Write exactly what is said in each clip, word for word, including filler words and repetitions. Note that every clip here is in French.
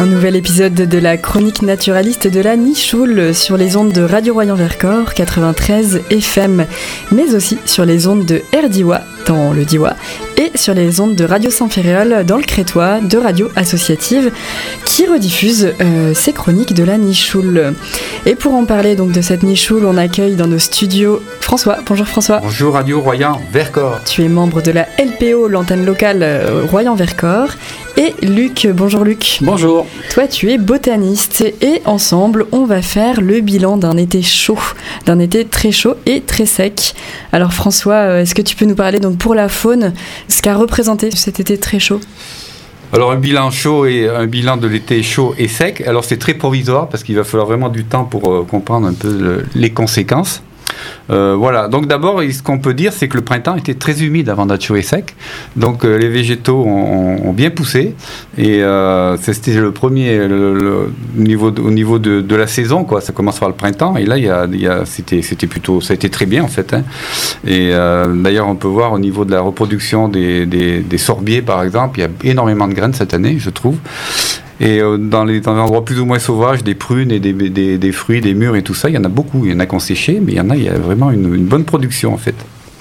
Un nouvel épisode de la chronique naturaliste de la Nichoul sur les ondes de Radio Royan-Vercors quatre-vingt-treize F M, mais aussi sur les ondes de R Diois dans le Diois et sur les ondes de Radio Saint-Ferréol dans le Crétois de Radio Associative qui rediffuse euh, ces chroniques de la Nichoul. Et pour en parler donc de cette Nichoul, on accueille dans nos studios François. Bonjour François. Bonjour Radio Royan-Vercors. Tu es membre de la L P O, l'antenne locale euh, Royan-Vercors. Et Luc, bonjour Luc. Bonjour. Toi tu es botaniste et ensemble on va faire le bilan d'un été chaud, d'un été très chaud et très sec. Alors François, est-ce que tu peux nous parler donc pour la faune, ce qu'a représenté cet été très chaud ? Alors un bilan chaud et un bilan de l'été chaud et sec, alors c'est très provisoire parce qu'il va falloir vraiment du temps pour euh, comprendre un peu le, les conséquences. Euh, voilà, donc d'abord ce qu'on peut dire c'est que le printemps était très humide avant d'être chaud et sec, donc euh, les végétaux ont, ont bien poussé et euh, c'était le premier le, le niveau de, au niveau de, de la saison quoi. Ça commence par le printemps et là il y a, il y a, c'était, c'était plutôt, ça a été très bien en fait hein. Et euh, d'ailleurs on peut voir au niveau de la reproduction des, des, des sorbiers par exemple, il y a énormément de graines cette année je trouve. Et euh, dans, les, dans les endroits plus ou moins sauvages, des prunes et des, des, des fruits, des mûres et tout ça, il y en a beaucoup. Il y en a qui ont séché, mais il y en a, il y a vraiment une, une bonne production en fait.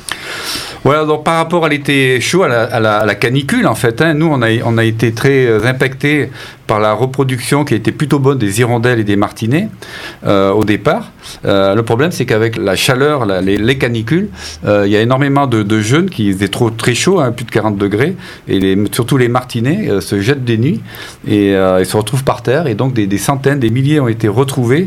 Voilà, donc par rapport à l'été chaud, à la, à la, à la canicule en fait, hein, nous on a, on a été très euh, impactés par la reproduction qui a été plutôt bonne des hirondelles et des martinets euh, au départ. Euh, le problème c'est qu'avec la chaleur, la, les, les canicules, euh, il y a énormément de, de jeunes qui étaient trop très chauds, hein, plus de quarante degrés, et les, surtout les martinets euh, se jettent des nuits et euh, ils se retrouvent par terre et donc des, des centaines, des milliers ont été retrouvés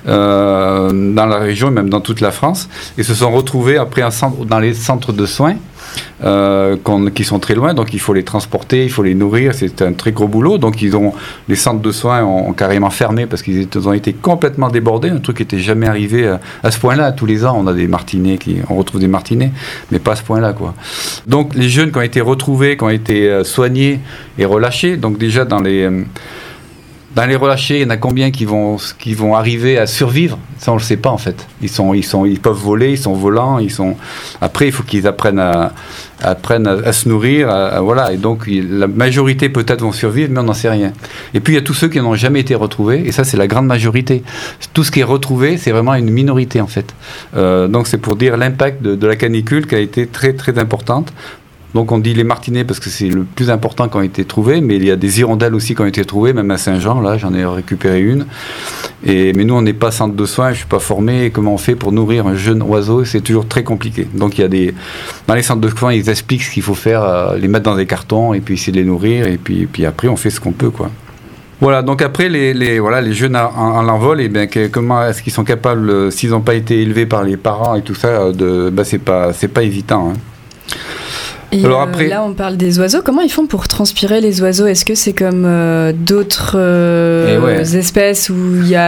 euh, dans la région, même dans toute la France, et se sont retrouvés après un centre, dans les centres de soins. Euh, qui sont très loin, donc il faut les transporter, il faut les nourrir, c'est un très gros boulot. Donc ils ont, les centres de soins ont, ont carrément fermé parce qu'ils étaient, ont été complètement débordés, un truc qui n'était jamais arrivé à, à ce point-là. Tous les ans, on a des martinets, qui, on retrouve des martinets, mais pas à ce point-là, quoi. Donc les jeunes qui ont été retrouvés, qui ont été soignés et relâchés, donc déjà dans les... Dans les relâchés, il y en a combien qui vont, qui vont arriver à survivre ? Ça, on ne le sait pas, en fait. Ils, sont, ils, sont, ils peuvent voler, ils sont volants. Ils sont... Après, il faut qu'ils apprennent à, apprennent à, à se nourrir. À, à, voilà. Et donc, il, la majorité, peut-être, vont survivre, mais on n'en sait rien. Et puis, il y a tous ceux qui n'ont jamais été retrouvés. Et ça, c'est la grande majorité. Tout ce qui est retrouvé, c'est vraiment une minorité, en fait. Euh, donc, c'est pour dire l'impact de, de la canicule qui a été très, très importante. Donc on dit les martinets parce que c'est le plus important qui ont été trouvés, mais il y a des hirondelles aussi qui ont été trouvées, même à Saint-Jean, là j'en ai récupéré une. Et, mais nous on n'est pas centre de soins, je ne suis pas formé, et comment on fait pour nourrir un jeune oiseau, c'est toujours très compliqué. Donc il y a des, dans les centres de soins ils expliquent ce qu'il faut faire, euh, les mettre dans des cartons et puis essayer de les nourrir, et puis, et puis après on fait ce qu'on peut quoi. Voilà, donc après les, les, voilà, les jeunes en, en l'envol, et bien que, comment est-ce qu'ils sont capables, s'ils n'ont pas été élevés par les parents et tout ça, de, bah, c'est pas, c'est pas évident. Hein. Et Alors après, euh, là, on parle des oiseaux. Comment ils font pour transpirer les oiseaux ? Est-ce que c'est comme euh, d'autres euh, ouais. espèces où il y a